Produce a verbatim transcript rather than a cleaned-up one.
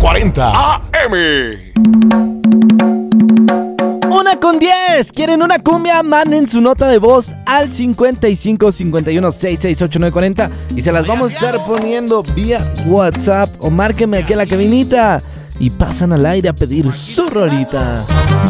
cuarenta A M. Una con diez. ¿Quieren una cumbia? Manden su nota de voz al cincuenta y cinco cincuenta y uno sesenta y seis ochenta y nueve cuarenta y se las vamos a estar poniendo vía WhatsApp o márquenme aquí a la cabinita y pasan al aire a pedir su rolita.